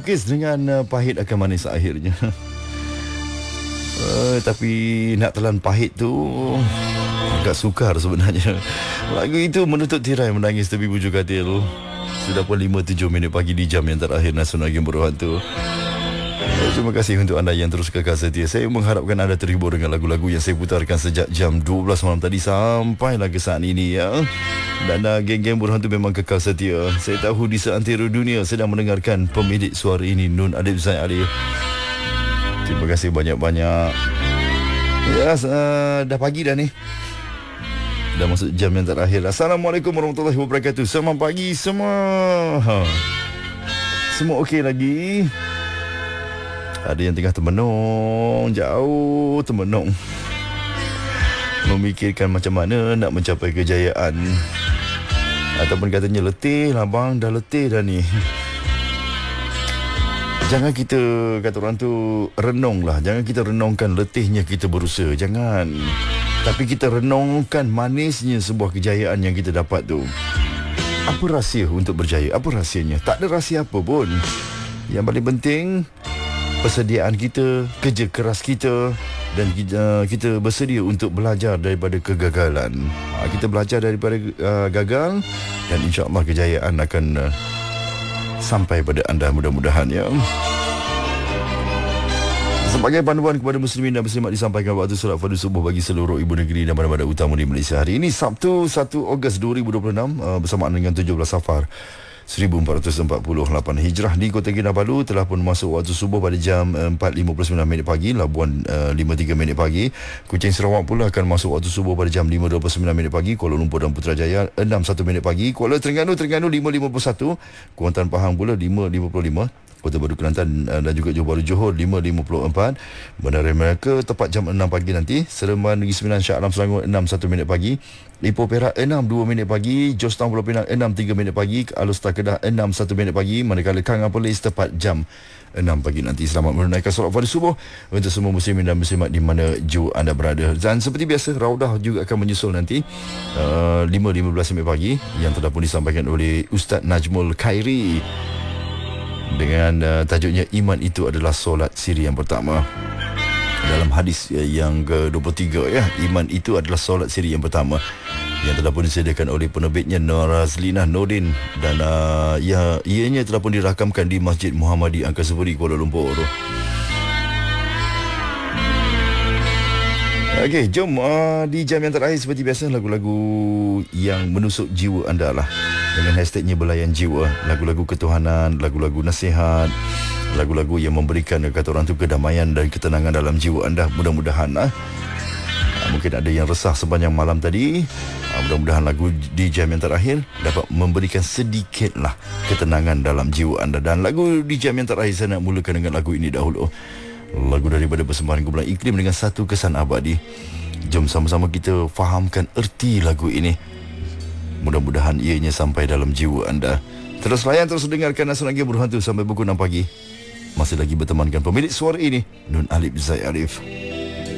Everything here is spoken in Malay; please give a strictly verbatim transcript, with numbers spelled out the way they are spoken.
melukis dengan uh, pahit akan manis akhirnya. uh, Tapi nak telan pahit tu agak sukar sebenarnya. Lagu itu menutup tirai menangis tepi bujur katil. Sudah pun lima tujuh minit pagi di jam yang terakhir Nasional Game Berhantu. Terima kasih untuk anda yang terus kekal setia. Saya mengharapkan anda terhibur dengan lagu-lagu yang saya putarkan sejak jam dua belas malam tadi sampailah ke saat ini ya. Dan uh, geng-geng Berhantu memang kekal setia. Saya tahu di seantero dunia sedang mendengarkan pemilik suara ini, Nun Adib Zaid Alif. Terima kasih banyak-banyak. Ya, uh, dah pagi dah ni. Dah masuk jam yang terakhir. Assalamualaikum warahmatullahi wabarakatuh. Selamat pagi semua. Ha. Semua okey lagi? Ada yang tengah termenung, jauh termenung, memikirkan macam mana nak mencapai kejayaan. Ataupun katanya letih lah bang, dah letih dah ni. Jangan kita, kata orang tu, renung lah. Jangan kita renungkan letihnya kita berusaha. Jangan. Tapi kita renungkan manisnya sebuah kejayaan yang kita dapat tu. Apa rahsia untuk berjaya? Apa rahsianya? Tak ada rahsia apa pun. Yang paling penting, persediaan kita, kerja keras kita, dan kita, kita bersedia untuk belajar daripada kegagalan. Ha, kita belajar daripada uh, gagal, dan insya-Allah kejayaan akan uh, sampai pada anda mudah-mudahan ya. Sebagai panduan kepada muslimin dan muslimat disampaikan waktu solat fardu subuh bagi seluruh ibu negeri dan bandar-bandar utama di Malaysia. Hari ini Sabtu satu Ogos dua ribu dua puluh enam uh, bersamaan dengan tujuh belas Safar seribu empat ratus empat puluh lapan Hijrah. Di Kota Kinabalu telah pun masuk waktu subuh pada jam empat lima puluh sembilan minit pagi. Labuan uh, lima tiga minit pagi. Kuching Sarawak pula akan masuk waktu subuh pada jam lima dua puluh sembilan minit pagi. Kuala Lumpur dan Putrajaya enam satu minit pagi. Kuala Terengganu Terengganu lima lima puluh satu. Kuantan Pahang pula lima lima puluh lima. Kota Baru Kelantan uh, dan juga Johor Bahru Johor lima lima puluh empat. Bandar Melaka tepat jam enam pagi nanti. Seremban Negeri Sembilan Shah Alam Selangor enam satu minit pagi. Ipoh Perak enam dua minit pagi. Jos Town Pulau Pinang enam tiga minit pagi. Alor Kedah enam satu minit pagi. Manakala Kang Apolis tepat jam enam pagi nanti. Selamat menunaikan solat fardu subuh untuk semua muslimin dan muslimat di mana ju anda berada. Dan seperti biasa, Raudah juga akan menyusul nanti uh, lima lima belas minit pagi, yang telah pun disampaikan oleh Ustaz Najmul Khairi dengan uh, tajuknya Iman Itu Adalah Solat Siri Yang Pertama. Dalam hadis uh, yang ke dua puluh tiga ya, iman itu adalah solat siri yang pertama, yang telah pun disediakan oleh penerbitnya Norazlinah Nordin, dan uh, ya, ianya telah pun dirakamkan di Masjid Muhammadi Angkasa Puri, Kuala Lumpur. Okey, jom uh, di jam yang terakhir seperti biasa, lagu-lagu yang menusuk jiwa anda lah, dengan hashtagnya Belayan Jiwa. Lagu-lagu ketuhanan, lagu-lagu nasihat, lagu-lagu yang memberikan, kata orang tu, kedamaian dan ketenangan dalam jiwa anda. Mudah-mudahan lah. Mungkin ada yang resah sepanjang malam tadi. Mudah-mudahan lagu di jam yang terakhir dapat memberikan sedikit lah ketenangan dalam jiwa anda. Dan lagu di jam yang terakhir saya nak mulakan dengan lagu ini dahulu. Lagu daripada persembahan kumpulan Iklim dengan Satu Kesan Abadi. Jom sama-sama kita fahamkan erti lagu ini. Mudah-mudahan ianya sampai dalam jiwa anda. Terus layan, terus dengarkan Nasional Game Berhantu sampai pukul enam pagi. Masih lagi bertemankan pemilik suara ini, Nun Adib Zaid Alif.